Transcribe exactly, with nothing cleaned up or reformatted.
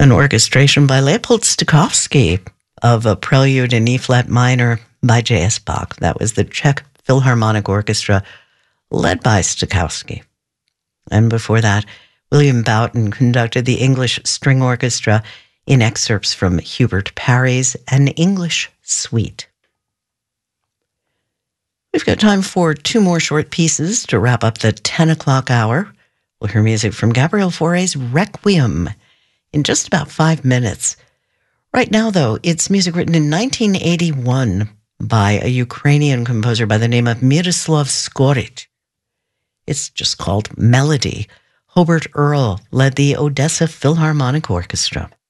an orchestration by Leopold Stokowski of a Prelude in E-flat minor by J S. Bach. That was the Czech Philharmonic Orchestra led by Stokowski. And before that, William Boughton conducted the English String Orchestra in excerpts from Hubert Parry's An English Suite. We've got time for two more short pieces to wrap up the ten o'clock hour. We'll hear music from Gabriel Fauré's Requiem in just about five minutes. Right now, though, it's music written in nineteen eighty-one by a Ukrainian composer by the name of Miroslav Skoryt. It's just called Melody. Hobart Earl led the Odessa Philharmonic Orchestra.